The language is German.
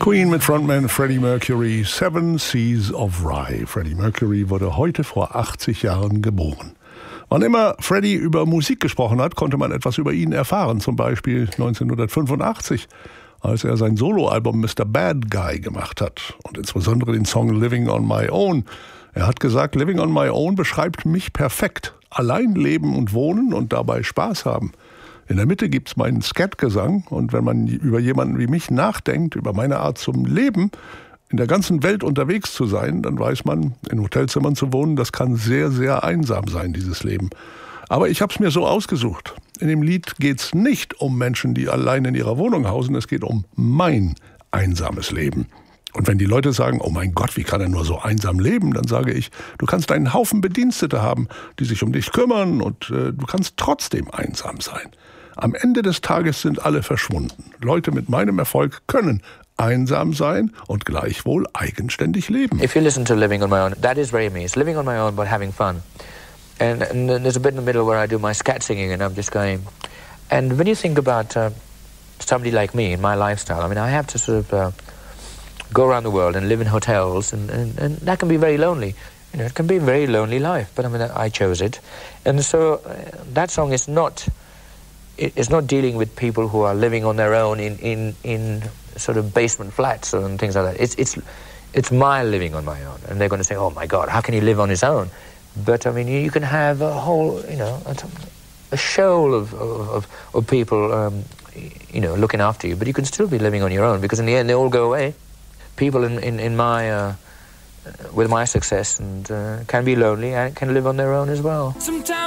Queen mit Frontman Freddie Mercury, Seven Seas of Rhye. Freddie Mercury wurde heute vor 80 Jahren geboren. Wann immer Freddie über Musik gesprochen hat, konnte man etwas über ihn erfahren. Zum Beispiel 1985, als er sein Soloalbum Mr. Bad Guy gemacht hat. Und insbesondere den Song Living on My Own. Er hat gesagt, Living on My Own beschreibt mich perfekt. Allein leben und wohnen und dabei Spaß haben. In der Mitte gibt's meinen Skatgesang und wenn man über jemanden wie mich nachdenkt, über meine Art zum Leben, in der ganzen Welt unterwegs zu sein, dann weiß man, in Hotelzimmern zu wohnen, das kann sehr, sehr einsam sein, dieses Leben. Aber ich habe es mir so ausgesucht. In dem Lied geht's nicht um Menschen, die allein in ihrer Wohnung hausen, es geht um mein einsames Leben. Und wenn die Leute sagen, oh mein Gott, wie kann er nur so einsam leben, dann sage ich, du kannst einen Haufen Bedienstete haben, die sich um dich kümmern und du kannst trotzdem einsam sein. Am Ende des Tages sind alle verschwunden. Leute mit meinem Erfolg können einsam sein und gleichwohl eigenständig leben. If you listen to Living on My Own, that is very me. It's living on my own but having fun. And there's a bit in the middle where I do my scat singing and I'm just going. And when you think about somebody like me in my lifestyle, I mean, I have to sort of go around the world and live in hotels and that can be very lonely. You know, it can be a very lonely life, but I mean, I chose it. And so that song is not... It's not dealing with people who are living on their own in sort of basement flats and things like that. It's my living on my own. And they're going to say, oh my God, how can he live on his own? But I mean, you can have a whole, you know, a shoal of people, you know, looking after you. But you can still be living on your own because in the end they all go away. People in my, with my success and can be lonely and can live on their own as well. Sometimes